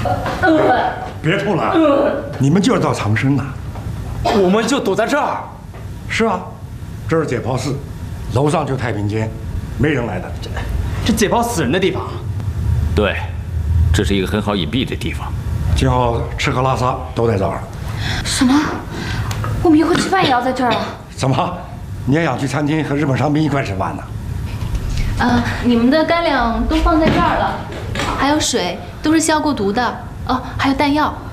别吐了，你们就要到长生呐？ 我们就躲在这儿。 是啊，这是解剖室，楼上就太平间，没人来的。 这解剖死人的地方。 对，这是一个很好隐蔽的地方。 今后吃喝拉撒都在这儿。 什么？我们一会儿吃饭也要在这儿啊？ 怎么，你也想去餐厅和日本伤兵一块吃饭呢？ 你们的干粮都放在这儿了，还有水，都是消过毒的。哦，还有弹药。